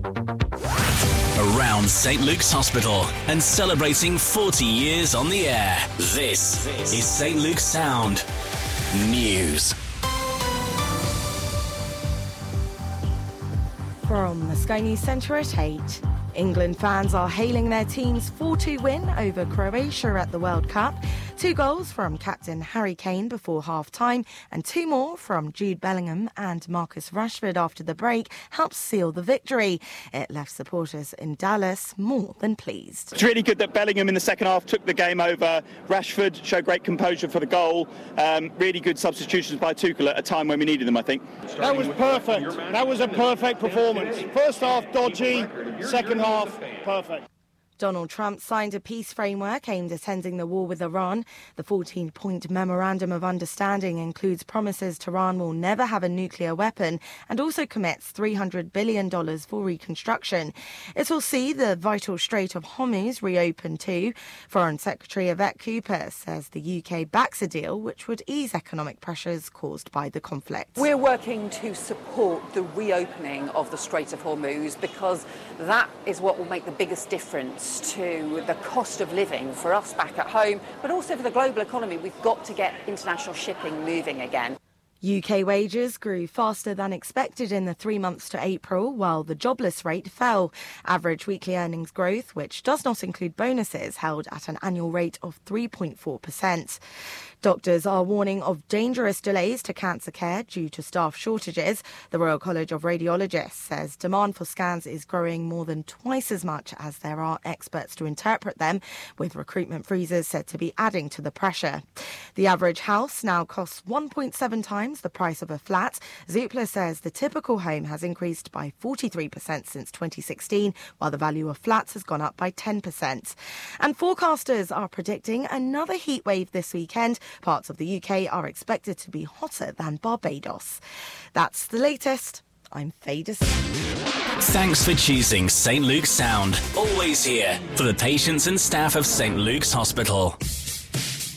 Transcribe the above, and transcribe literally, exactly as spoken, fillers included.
Around Saint Luke's Hospital and celebrating forty years on the air. This is Saint Luke's Sound News. From the Sky News Centre at eight. England fans are hailing their team's four two win over Croatia at the World Cup. Two goals from captain Harry Kane before half-time and two more from Jude Bellingham and Marcus Rashford after the break helped seal the victory. It left supporters in Dallas more than pleased. It's really good that Bellingham in the second half took the game over. Rashford showed great composure for the goal. Um, really good substitutions by Tuchel at a time when we needed them, I think. That was perfect. That was a perfect performance. First half dodgy, second half perfect. Donald Trump signed a peace framework aimed at ending the war with Iran. The fourteen-point Memorandum of Understanding includes promises Tehran will never have a nuclear weapon and also commits three hundred billion dollars for reconstruction. It will see the vital Strait of Hormuz reopened too. Foreign Secretary Yvette Cooper says the U K backs a deal which would ease economic pressures caused by the conflict. We're working to support the reopening of the Strait of Hormuz because that is what will make the biggest difference to the cost of living for us back at home, but also for the global economy. We've got to get international shipping moving again. U K wages grew faster than expected in the three months to April, while the jobless rate fell. Average weekly earnings growth, which does not include bonuses, held at an annual rate of three point four percent. Doctors are warning of dangerous delays to cancer care due to staff shortages. The Royal College of Radiologists says demand for scans is growing more than twice as much as there are experts to interpret them, with recruitment freezes said to be adding to the pressure. The average house now costs one point seven times the price of a flat. Zoopla says the typical home has increased by forty-three percent since twenty sixteen, while the value of flats has gone up by ten percent. And forecasters are predicting another heat wave this weekend. Parts of the U K are expected to be hotter than Barbados. That's the latest. I'm Faye Desai. Thanks for choosing Saint Luke's Sound. Always here for the patients and staff of Saint Luke's Hospital.